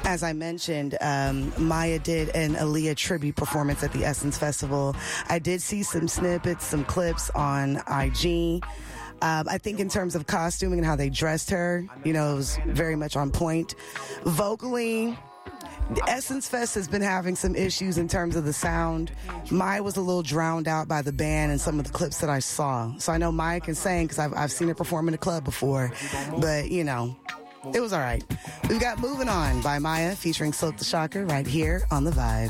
As I mentioned, Maya did an Aaliyah tribute performance at the Essence Festival. I did see some snippets, some clips on IG. I think in terms of costuming and how they dressed her, it was very much on point. Vocally, the Essence Fest has been having some issues in terms of the sound. Maya was a little drowned out by the band and some of the clips that I saw. So I know Maya can sing because I've seen her perform in a club before. But, it was all right. We've got Moving On by Maya featuring Silk the Shocker right here on The Vibe.